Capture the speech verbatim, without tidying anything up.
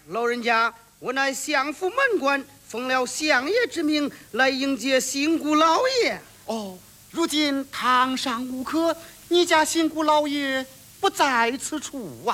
老人家，我乃相府门官，奉了相爷之命来迎接新姑老爷。 哦，如今堂上无客，你家新姑老爷不在此处啊。